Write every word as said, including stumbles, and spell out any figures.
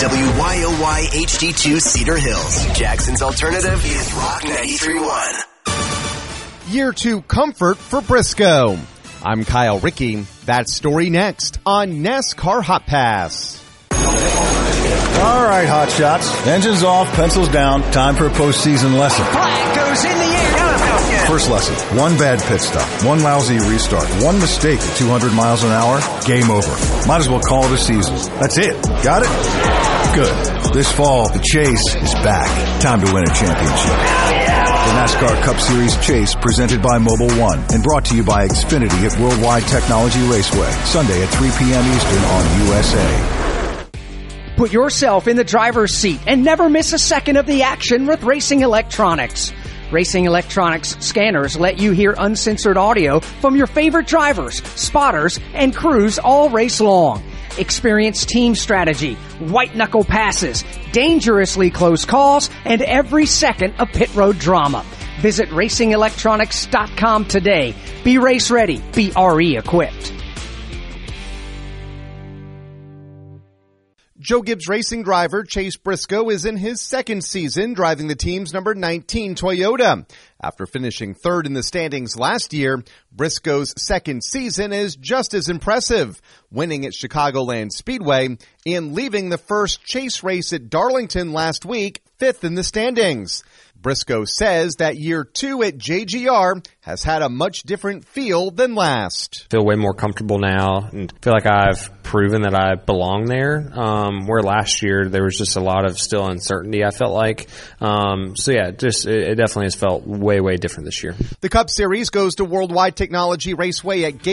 W Y O Y H D two Cedar Hills. Jackson's alternative is Rock ninety-three point one. Year two comfort for Briscoe. I'm Kyle Rickey. That story next on NASCAR Hot Pass. All right, hot shots. Engines off, pencils down. Time for a postseason lesson. Flag goes in the air. First lesson, one bad pit stop, one lousy restart, one mistake at two hundred miles an hour, game over. Might as well call it a season. That's it. Got it? Good. This fall, the Chase is back. Time to win a championship. The NASCAR Cup Series Chase, presented by Mobil One and brought to you by Xfinity at Worldwide Technology Raceway, Sunday at three p.m. Eastern on U S A. Put yourself in the driver's seat and never miss a second of the action with Racing Electronics. Racing Electronics scanners let you hear uncensored audio from your favorite drivers, spotters, and crews all race long. Experience team strategy, white-knuckle passes, dangerously close calls, and every second of pit road drama. Visit racing electronics dot com today. Be race ready. Be R E equipped. Joe Gibbs Racing driver Chase Briscoe is in his second season driving the team's number nineteen Toyota. After finishing third in the standings last year, Briscoe's second season is just as impressive, winning at Chicagoland Speedway and leaving the first Chase race at Darlington last week fifth in the standings. Briscoe says that year two at J G R has had a much different feel than last. Feel way more comfortable now and feel like I've proven that I belong there. Um, where last year there was just a lot of still uncertainty, I felt like. Um, so yeah, just it, it definitely has felt way, way different this year. The Cup Series goes to Worldwide Technology Raceway at Gate